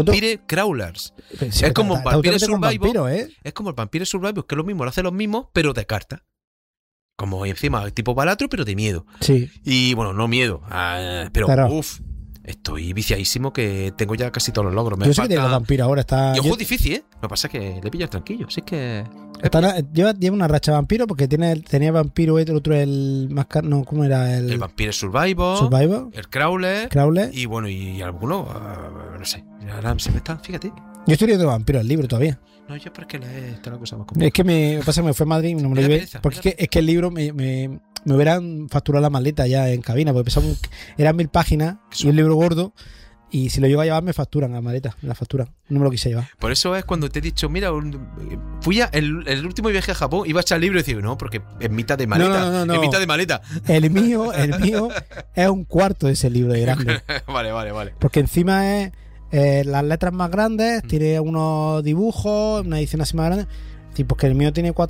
Es como Vampire Survivor. Es como el Vampire Survivor, que es lo mismo, lo hace los mismos, pero de cartas. Como encima, tipo Balatro, pero de miedo. Sí. Y bueno, no miedo, pero uff. Estoy viciadísimo, que tengo ya casi todos los logros. Yo sé que tiene los vampiros ahora. Y el juego es difícil, ¿eh? Lo que pasa es que le pillas tranquilo. Así que... Lleva una racha de vampiro porque tenía vampiro, el otro, el más no, ¿cómo era? El Vampire Survivor. El Crawler. Y bueno, y alguno, no sé. Ahora se me está, fíjate. Yo estoy leyendo vampiro el libro todavía. No, yo porque está la cosa más complicada. Es que me fue a Madrid y no me lo llevé. Porque es que el libro me hubieran facturado la maleta ya en cabina, porque eran 1000 páginas y un libro gordo. Y si lo llego a llevar, me facturan la maleta, me la facturan. No me lo quise llevar. Por eso es cuando te he dicho, mira, fui el último viaje a Japón, iba a echar el libro y decía, no, porque es mitad de maleta. No. Es mitad de maleta. El mío es un cuarto de ese libro de grande. Vale. Porque encima es las letras más grandes, tiene unos dibujos, una edición así más grande. Sí, porque el mío tiene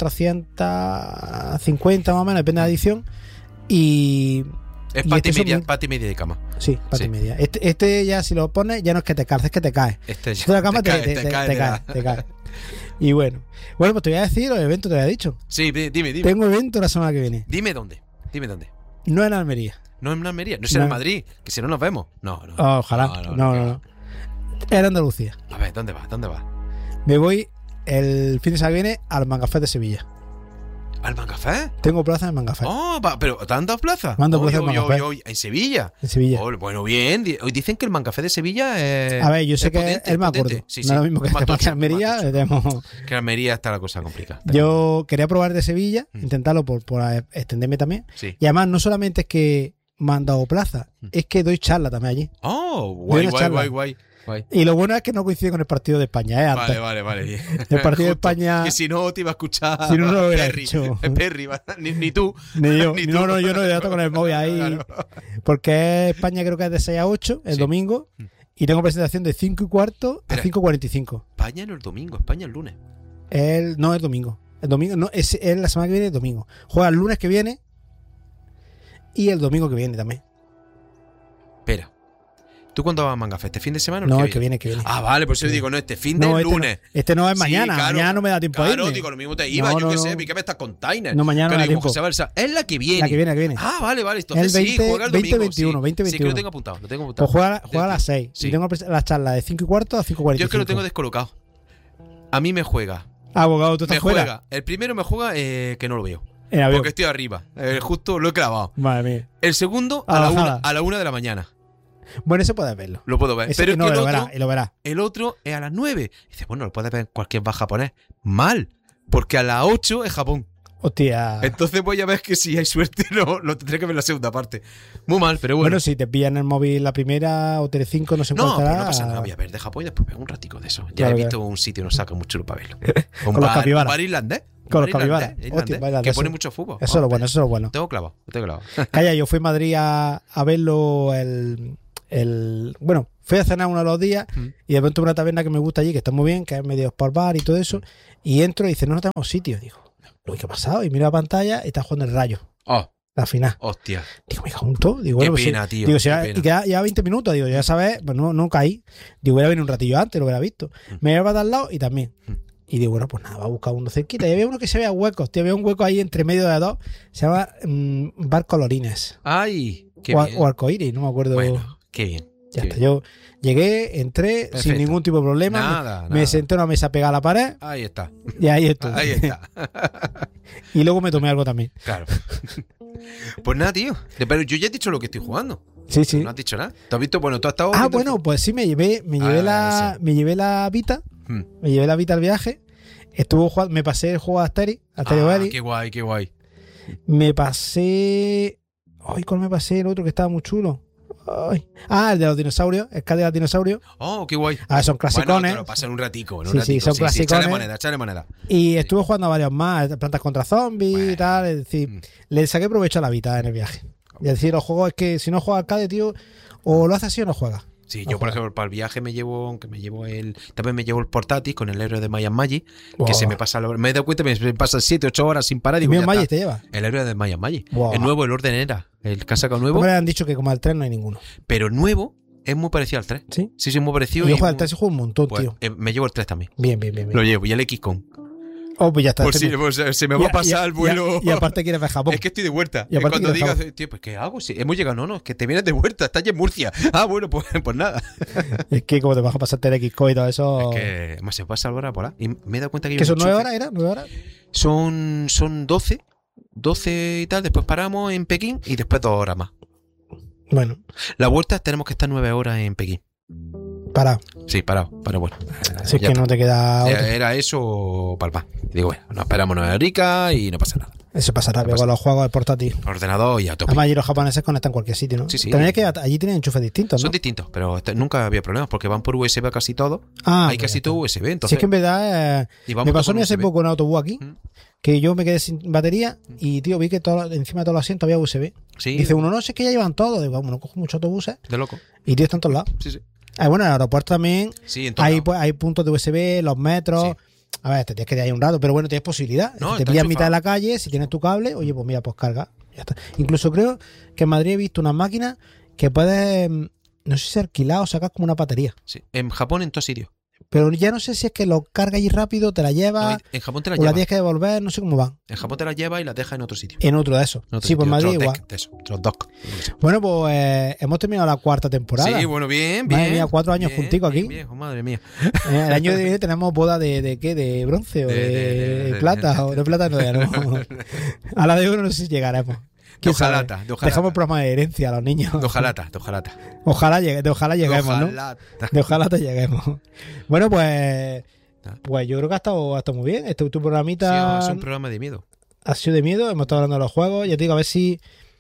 450 más o menos, depende de la edición. Y... Es pata y media de cama. Sí, pata y media. Este ya si lo pones, ya no es que te calces, es que te caes. Si de la cama te caes. Y bueno, pues te voy a decir los eventos, te había dicho. Sí, dime. Tengo evento la semana que viene. Dime dónde. No en Almería. No en Almería, no será en Madrid, que si no nos vemos. No. Ojalá. No. Era Andalucía. A ver, ¿dónde vas? Me voy el fin de semana que viene al Mangafé de Sevilla. ¿Al Mangafé? Tengo plaza en el Mangafé. ¿Pero tantas plazas? Mando plaza en Mangafé. ¿En Sevilla? En Sevilla. Bueno, bien. Hoy dicen que el Mangafé de Sevilla es... A ver, yo sé que es más gordo. Sí. No es lo mismo que en Almería. Que en Almería está la cosa complicada. Yo quería probar de Sevilla, intentarlo por extenderme también. Sí. Y además, no solamente es que me han dado plaza, es que doy charla también allí. Guay. Y lo bueno es que no coincide con el partido de España, antes. Vale. El partido de España... Que si no te iba a escuchar... Si no lo hubiera hecho. Perry, ni tú. Ni yo. Ni tú. No, yo no, yo con el móvil ahí. Claro. Porque España creo que es de 6 a 8, el domingo. Y tengo presentación de 5 y cuarto a 5:45. España no el domingo, España el lunes. No, el domingo. El domingo, no, es la semana que viene, el domingo. Juega el lunes que viene y el domingo que viene también. Espera. ¿Tú cuándo vas a Manga Fest? ¿Este fin de semana o No, el el que viene. Ah, vale, por eso yo digo, no, este fin de lunes. Este no es mañana. Sí, claro, mañana no me da tiempo a irme. Claro, digo, lo mismo te iba, yo qué sé, ¿qué me estás contando? No, mañana no me da tiempo. Es la que viene. La que viene. Ah, vale. Entonces el 20, sí, juega el domingo. 20-21. Sí, que lo tengo apuntado. Pues juega a las 6. Sí. Y tengo la charla de 5:15 a 5:45. Yo es que lo tengo descolocado. A mí me juega. Abogado, tú estás fuera. Juega. El primero me juega que no lo veo. Porque estoy arriba. Justo lo he clavado. Madre mía. El segundo a la 1 de la mañana. Bueno, eso puedes verlo. Lo puedo ver. Ese, pero no, es que lo verás. El otro es a las 9. Dice, bueno, lo puedes ver en cualquier bar japonés. Mal. Porque a las 8 es Japón. Hostia. Entonces voy a ver que si hay suerte lo tendré que ver la segunda parte. Muy mal, pero bueno. Bueno, si te pillan el móvil la primera o Telecinco, no sé cuál estará. No pasa nada. Voy a ver de Japón y después pego un ratico de eso. Ya claro, he visto un sitio, nos saca muy chulo para verlo. Con los capibaras. Un bar irlandés. Con los capibaras. Que pone mucho fútbol. Eso es lo bueno, eso es lo bueno. Tengo clavado. Calla, yo fui a Madrid a verlo bueno, fui a cenar uno de los días y de pronto una taberna que me gusta allí, que está muy bien, que es medio sport bar y todo eso, y entro y dice, no tenemos sitio. Digo, ¿qué ha pasado? Y miro la pantalla y está jugando el Rayo. La final. Hostia. Digo, me cago en todo. Digo, bueno, qué pena, tío. Digo, y queda ya 20 minutos. Digo, ya sabes, pues no caí. Digo, voy a venir un ratillo antes, lo hubiera visto. Me iba para al lado y también. Y digo, bueno, pues nada, va a buscar uno cerquita. Y había uno que se veía huecos. Tío, había un hueco ahí entre medio de dos. Se llama Bar Colorines. Ay, qué bien. O Arcoíris, no me acuerdo. Bueno, qué bien. Ya está, yo llegué, entré sin ningún tipo de problema. Nada. Me senté en una mesa pegada a la pared. Ahí está. Y ahí estoy. Ahí está. Y luego me tomé algo también. Claro. Pues nada, tío. Pero yo ya he dicho lo que estoy jugando. Sí. No has dicho nada. ¿Tú has visto? Bueno, tú has estado. Bueno, pues sí, me llevé la Vita. Me llevé la Vita al viaje. Estuvo jugando, me pasé el juego de Asteris Valley. Qué guay. Me pasé. Ay, ¿cuál me pasé? El otro que estaba muy chulo. Ay. El de los dinosaurios, el de los dinosaurios. Oh, qué guay. Son clasicones. Bueno, te lo pasan un ratico. Sí, son clasicones. Échale moneda. Y estuve jugando a varios más, Plantas contra Zombies y tal. Es decir, le saqué provecho a la Vita en el viaje. Y es decir, los juegos es que si no juegas arcade, tío, o lo haces así o no juegas. Sí, yo por ejemplo para el viaje también me llevo el portátil con el héroe de Might and Magic, que se me pasa, me he dado cuenta, me pasa 7-8 horas sin parar y digo, ¿Might and Magic te lleva? El héroe de Might and Magic. El nuevo, el orden era, el que ha sacado nuevo. Me han dicho que como al 3 no hay ninguno. Pero nuevo es muy parecido al 3. Sí. Sí, muy parecido. Yo juego al 3 y juego un montón, pues, tío. Me llevo el 3 también. Bien. Lo llevo, y el XCOM. Pues ya está. Pues sí, pues se me va a pasar el vuelo. Y aparte quieres ver Japón. Es que estoy de vuelta. Y cuando digas, tío, pues ¿qué hago? Si hemos llegado, no, es que te vienes de vuelta, estás ya en Murcia. Bueno, pues nada. Es que como te vas a pasarte el XCO y todo eso. Es que más se pasa ahora por ahí. Y me he dado cuenta que ¿Que son 9 horas? ¿Era? ¿9 horas? Son 12 y tal. Después paramos en Pekín y después 2 horas más. Bueno. La vuelta tenemos que estar 9 horas en Pekín. Parado. Sí, parado. Pero bueno. Si es que no te queda otra. Era eso o palpar. Digo, bueno, nos esperamos una rica y no pasa nada. Eso pasa rápido con los juegos de portátil. Ordenador y a tope. Además, allí los japoneses conectan en cualquier sitio, ¿no? Sí. Que allí tienen enchufes distintos, ¿no? Son distintos, pero nunca había problemas porque van por USB casi todo. Hay casi todo USB. Entonces, si es que en verdad me pasó a mí hace poco en un autobús aquí, que yo me quedé sin batería y, tío, vi que encima de todos los asientos había USB. Sí. Dice uno, no sé, es que ya llevan todo. Digo, bueno, cojo muchos autobuses. De loco. Y, tío, están en todos lados. Sí. Bueno, en el aeropuerto también hay puntos de USB, los metros. Sí. A ver, te tienes que ir ahí un rato, pero bueno, tienes posibilidad. No, si te pillas en mitad de la calle, si tienes tu cable, oye, pues mira, pues carga. Ya está. Incluso creo que en Madrid he visto unas máquinas que puedes, no sé si alquilar o sacar como una batería. Sí. En Japón en todos sitios. Pero ya no sé si es que lo cargas allí rápido, te la llevas. No, en Japón te la o lleva. la tienes que devolver, no sé cómo van. En Japón te la lleva y la deja en otro sitio. En otro de esos. Sí, pues Madrid igual. Otros dock. Bueno, pues hemos terminado la 4ª temporada. Sí, bueno, bien. Madre mía, 4 años juntico aquí. Viejo, madre mía. El año que viene tenemos boda de ¿qué? ¿De bronce o de plata? O de plata no, ya no. A la de oro no sé si llegaremos. De hojalata. Dejamos el programa de herencia a los niños. De hojalata. Ojalá lleguemos, ¿no? De ojalata lleguemos. Bueno, pues yo creo que ha estado muy bien. Tu programita. Sí, es un programa de miedo. Ha sido de miedo. Hemos estado hablando de los juegos. Ya te digo, a ver si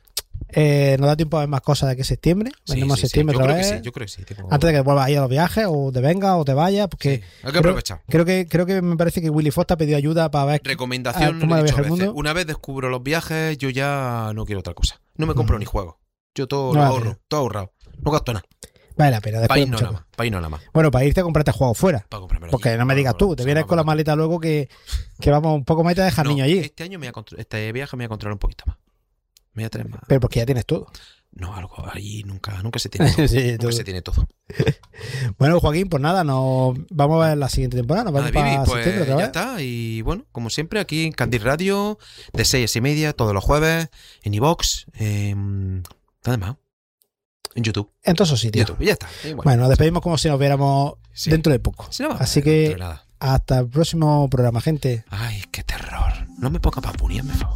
nos da tiempo a ver más cosas de aquí a septiembre. Vendremos a septiembre otra vez. Yo creo que sí. Antes de que vuelvas a ir a los viajes o te vengas o te vayas. Porque hay que aprovechar. Creo que me parece que Willy Fox te ha pedido ayuda para ver recomendación. cómo viaja el mundo. Una vez descubro los viajes, yo ya no quiero otra cosa. No me compro ni juegos. Yo todo lo ahorro, todo ahorrado. No gasto nada. Vale la pena. Para ir no nada más. Bueno, para irte a comprarte juegos fuera. Porque allí, no me digas tú, te vienes con la maleta luego que vamos un poco más y te dejas niño allí. Este viaje me voy a controlar un poquito más. Me voy a traer más. Pero porque ya tienes todo. No, algo allí nunca se tiene todo. Sí, nunca se tiene todo. Bueno, Joaquín, pues nada, nos vamos a ver la siguiente temporada. Nos vamos para pues septiembre otra vez. ya está. Y bueno, como siempre, aquí en Candil Radio, de 6:30, todos los jueves, en iVox, nada más. En YouTube. En todos esos sitios. YouTube, ya está. Bueno, nos despedimos como si nos viéramos dentro de poco. Sí, no, así que hasta el próximo programa, gente. Ay, qué terror. No me ponga Bad Bunny, por favor.